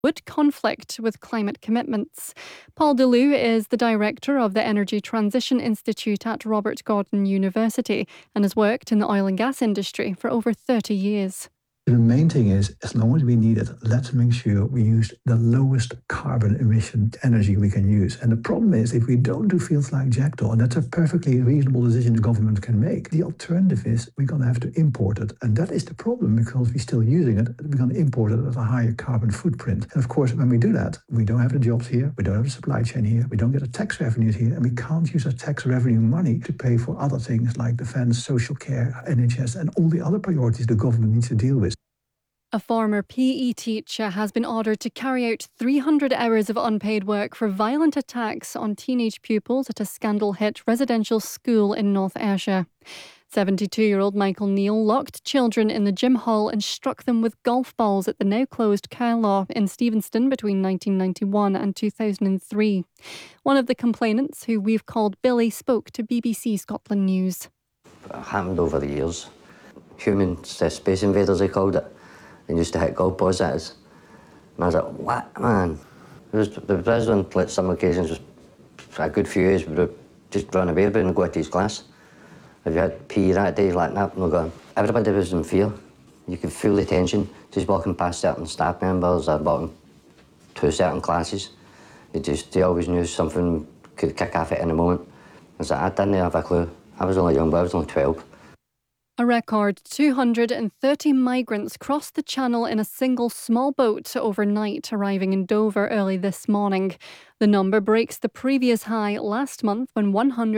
would conflict with climate commitments. Paul DeLu is the director of the Energy Transition Institute at Robert Gordon University and has worked in the oil and gas industry for over 30 years. The main thing is, as long as we need it, let's make sure we use the lowest carbon emission energy we can use. And the problem is, if we don't do fields like Jackdaw, and that's a perfectly reasonable decision the government can make, the alternative is we're going to have to import it. And that is the problem, because we're still using it, we're going to import it at a higher carbon footprint. And of course, when we do that, we don't have the jobs here, we don't have the supply chain here, we don't get the tax revenues here, and we can't use that tax revenue money to pay for other things like defence, social care, NHS, and all the other priorities the government needs to deal with. A former PE teacher has been ordered to carry out 300 hours of unpaid work for violent attacks on teenage pupils at a scandal-hit residential school in North Ayrshire. 72-year-old Michael Neal locked children in the gym hall and struck them with golf balls at the now-closed Carlaw in Stevenston between 1991 and 2003. One of the complainants, who we've called Billy, spoke to BBC Scotland News. It happened over the years. Human space invaders, they called it. They used to hit golf balls at us. And I was like, what, man? The president, like some occasions, was for a good few years, we would just run away and go to his class. If you had PE that day, like that, no going. Everybody was in fear. You could feel the tension, just walking past certain staff members or walking to certain classes. They always knew something could kick off at any moment. I was like, I didn't have a clue. I was only young, but I was only 12. A record 230 migrants crossed the channel in a single small boat overnight, arriving in Dover early this morning. The number breaks the previous high last month when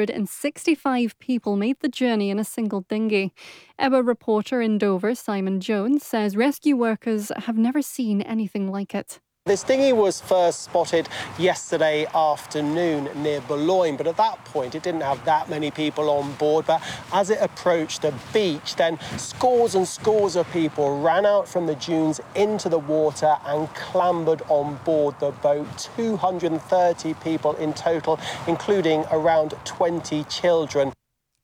165 people made the journey in a single dinghy. Our reporter in Dover, Simon Jones, says rescue workers have never seen anything like it. This dinghy was first spotted yesterday afternoon near Boulogne, but at that point it didn't have that many people on board. But as it approached the beach, then scores and scores of people ran out from the dunes into the water and clambered on board the boat. 230 people in total, including around 20 children.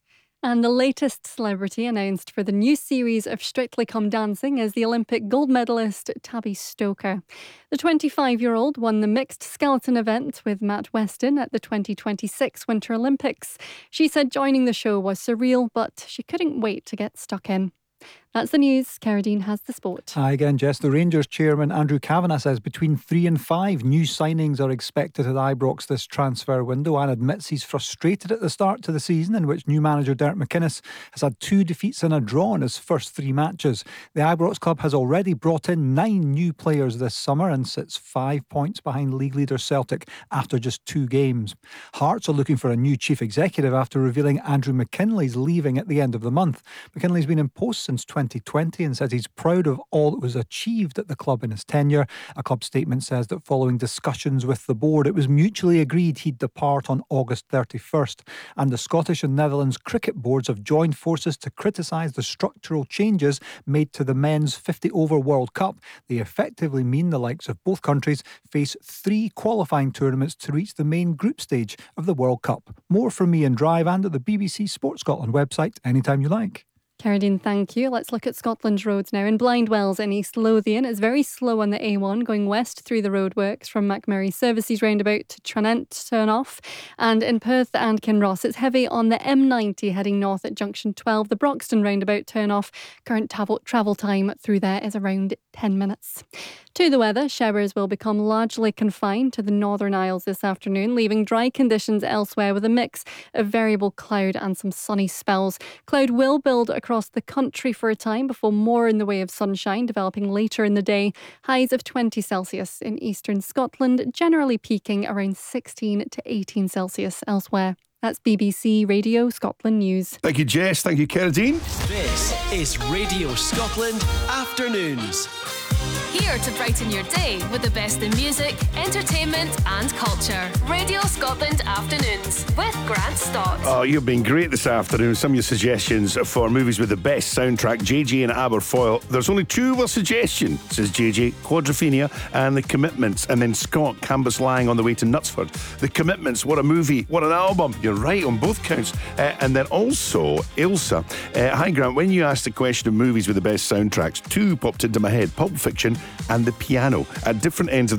And the latest celebrity announced for the new series of Strictly Come Dancing is the Olympic gold medalist Tabby Stoker. The 25-year-old won the mixed skeleton event with Matt Weston at the 2026 Winter Olympics. She said joining the show was surreal, but she couldn't wait to get stuck in. That's the news. Carradine has the sport. Hi again, Jess. The Rangers chairman Andrew Kavanagh says between 3 and 5 new signings are expected at Ibrox this transfer window, and admits he's frustrated at the start to the season, in which new manager Derek McInnes has had 2 defeats and a draw in his first 3 matches. The Ibrox club has already brought in 9 new players this summer and sits 5 points behind league leader Celtic after just 2 games. Hearts are looking for a new chief executive after revealing Andrew McKinley's leaving at the end of the month. McKinley's been in post since 2020 and says he's proud of all that was achieved at the club in his tenure. A club statement says that following discussions with the board, it was mutually agreed he'd depart on August 31st. And the Scottish and Netherlands cricket boards have joined forces to criticise the structural changes made to the men's 50-over World Cup. They effectively mean the likes of both countries face 3 qualifying tournaments to reach the main group stage of the World Cup. More from me and Drive and at the BBC Sports Scotland website anytime you like. Carradine, thank you. Let's look at Scotland's roads now. In Blindwells in East Lothian, it's very slow on the A1 going west through the roadworks from McMurray Services roundabout to Tranent turn-off. And in Perth and Kinross, it's heavy on the M90 heading north at Junction 12, the Broxton roundabout turn-off. Current travel time through there is around 10 minutes. To the weather, showers will become largely confined to the Northern Isles this afternoon, leaving dry conditions elsewhere with a mix of variable cloud and some sunny spells. Cloud will build across the country for a time before more in the way of sunshine developing later in the day. Highs of 20 Celsius in eastern Scotland, generally peaking around 16 to 18 Celsius elsewhere. That's BBC Radio Scotland News. Thank you, Jess. Thank you, Carradine. This is Radio Scotland Afternoons. Here to brighten your day with the best in music, entertainment and culture. Radio Scotland Afternoons with Grant Stott. Oh, you've been great this afternoon. Some of your suggestions for movies with the best soundtrack. JJ and Aberfoyle. There's only 2 with suggestion, says JJ. Quadrophenia and The Commitments. And then Scott, Cambus Lang on the way to Knutsford. The Commitments, what a movie, what an album. You're right on both counts. And then also Ilsa. Hi Grant, when you asked the question of movies with the best soundtracks, 2 popped into my head. Pulp Fiction and the piano at different ends of